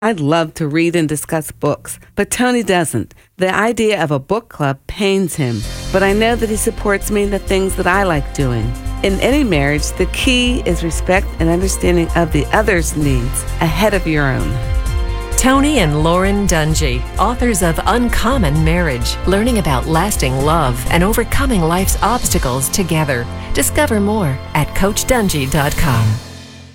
I'd love to read and discuss books, but Tony doesn't. The idea of a book club pains him, but I know that he supports me in the things that I like doing. In any marriage, the key is respect and understanding of the other's needs ahead of your own. Tony and Lauren Dungy, authors of Uncommon Marriage, learning about lasting love and overcoming life's obstacles together. Discover more at CoachDungy.com.